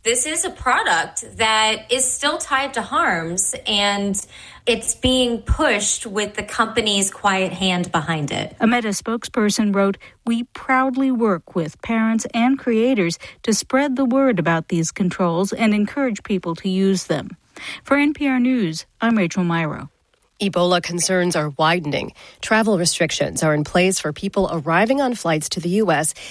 this is a product that is still tied to harms, and it's being pushed with the company's quiet hand behind it. A Meta spokesperson wrote, "We proudly work with parents and creators to spread the word about these controls and encourage people to use them." For NPR News, I'm Rachel Myrow. Ebola concerns are widening. Travel restrictions are in place for people arriving on flights to the U.S.